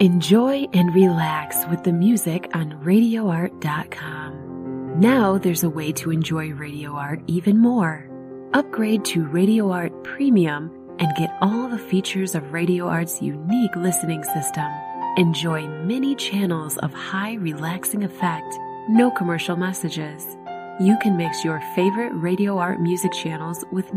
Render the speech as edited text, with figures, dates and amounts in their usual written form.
Enjoy and relax with the music on RadioArt.com. Now there's a way to enjoy Radio Art even more. Upgrade to Radio Art Premium and get all the features of Radio Art's unique listening system. Enjoy many channels of high relaxing effect, no commercial messages. You can mix your favorite Radio Art music channels with